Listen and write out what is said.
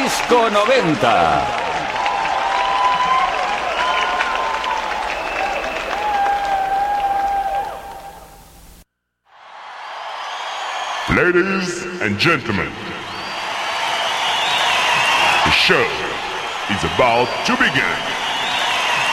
Disco 90. Ladies and gentlemen, the show is about to begin.